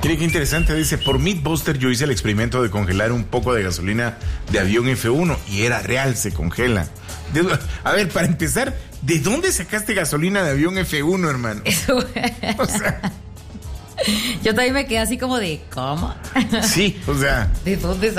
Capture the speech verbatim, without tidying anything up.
Mire qué interesante, dice, por Mythbuster yo hice el experimento de congelar un poco de gasolina de avión F uno y era real, se congela. De, a ver, para empezar, ¿de dónde sacaste gasolina de avión F uno, hermano? Eso. O sea, yo también me quedé así como de, ¿cómo? sí, o sea. ¿De dónde